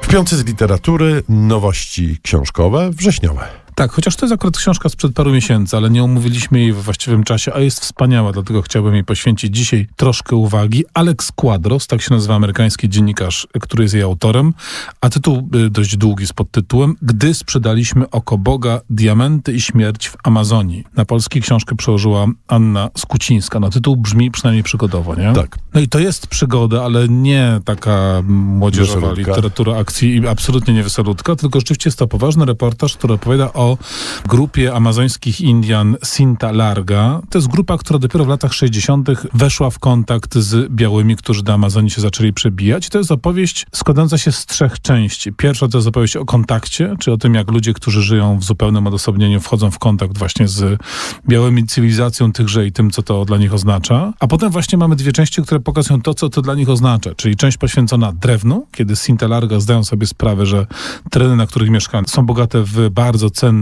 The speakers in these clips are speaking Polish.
Kpiący z literatury, nowości książkowe, wrześniowe. Tak, chociaż to jest akurat książka sprzed paru miesięcy, ale nie omówiliśmy jej we właściwym czasie, a jest wspaniała, dlatego chciałbym jej poświęcić dzisiaj troszkę uwagi. Alex Quadros, tak się nazywa amerykański dziennikarz, który jest jej autorem, a tytuł dość długi z podtytułem Gdy sprzedaliśmy oko Boga, diamenty i śmierć w Amazonii. Na polski książkę przełożyła Anna Skucińska. No tytuł brzmi przynajmniej przygodowo, nie? Tak. No i to jest przygoda, ale nie taka młodzieżowa literatura akcji i absolutnie nie weselutka, tylko rzeczywiście jest to poważny reportaż, który opowiada o grupie amazońskich Indian Cinta Larga. To jest grupa, która dopiero w latach 60. weszła w kontakt z białymi, którzy do Amazonii się zaczęli przebijać. To jest opowieść składająca się z 3 części. Pierwsza to jest opowieść o kontakcie, czy o tym, jak ludzie, którzy żyją w zupełnym odosobnieniu, wchodzą w kontakt właśnie z białymi, cywilizacją tychże i tym, co to dla nich oznacza. A potem właśnie mamy 2 części, które pokazują to, co to dla nich oznacza. Czyli część poświęcona drewnu, kiedy Cinta Larga zdają sobie sprawę, że tereny, na których mieszkają, są bogate w bardzo cenne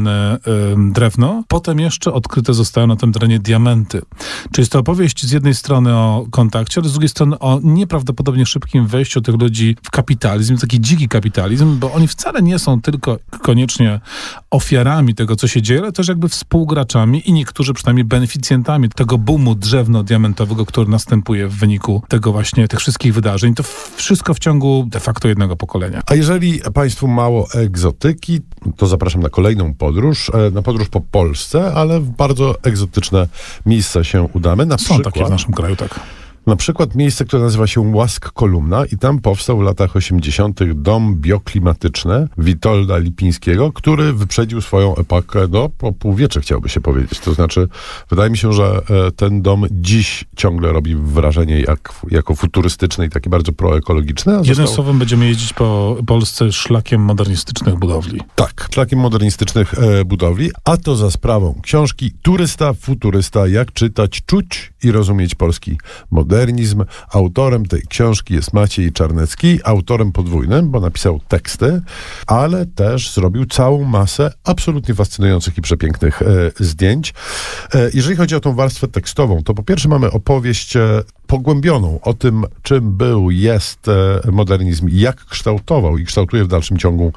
drewno. Potem jeszcze odkryte zostają na tym terenie diamenty. Czyli jest to opowieść z jednej strony o kontakcie, ale z drugiej strony o nieprawdopodobnie szybkim wejściu tych ludzi w kapitalizm, taki dziki kapitalizm, bo oni wcale nie są tylko koniecznie ofiarami tego, co się dzieje, ale też jakby współgraczami i niektórzy przynajmniej beneficjentami tego boomu drewno-diamentowego, który następuje w wyniku tego właśnie, tych wszystkich wydarzeń. To wszystko w ciągu de facto jednego pokolenia. A jeżeli Państwu mało egzotyki, to zapraszam na kolejną podróż po Polsce, ale w bardzo egzotyczne miejsca się udamy. Są takie w naszym kraju, tak. Na przykład miejsce, które nazywa się Łask Kolumna i tam powstał w latach 80. dom bioklimatyczny Witolda Lipińskiego, który wyprzedził swoją epokę po półwiecze, chciałoby się powiedzieć. To znaczy, wydaje mi się, że ten dom dziś ciągle robi wrażenie jako futurystyczny i taki bardzo proekologiczny. Jednym słowem będziemy jeździć po Polsce szlakiem modernistycznych budowli. Tak, szlakiem modernistycznych budowli, a to za sprawą książki Turysta, futurysta, jak czytać, czuć i rozumieć polski modernizm. Autorem tej książki jest Maciej Czarnecki, autorem podwójnym, bo napisał teksty, ale też zrobił całą masę absolutnie fascynujących i przepięknych zdjęć. Jeżeli chodzi o tą warstwę tekstową, to po pierwsze mamy opowieść pogłębioną o tym, czym jest modernizm, jak kształtował i kształtuje w dalszym ciągu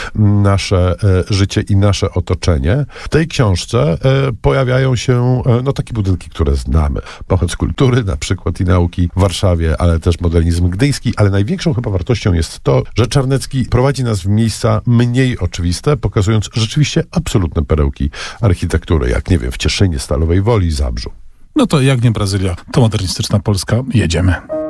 nasze życie i nasze otoczenie. W tej książce pojawiają się takie budynki, które znamy. Pałac Kultury na przykład i nauki w Warszawie, ale też modernizm gdyński, ale największą chyba wartością jest to, że Czarnecki prowadzi nas w miejsca mniej oczywiste, pokazując rzeczywiście absolutne perełki architektury, jak w Cieszynie, Stalowej Woli, Zabrzu. No to jak nie Brazylia, to modernistyczna Polska, jedziemy.